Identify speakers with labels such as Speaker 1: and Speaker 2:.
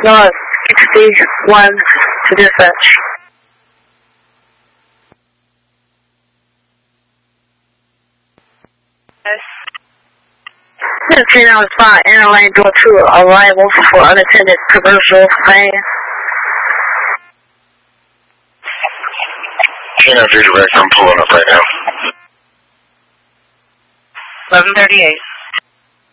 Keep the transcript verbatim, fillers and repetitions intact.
Speaker 1: No, sixty-one to dispatch. fifteen on spot, airline door two, arrival for unattended commercial plane.
Speaker 2: ten oh three direct, I'm pulling up right now.
Speaker 1: eleven thirty-eight.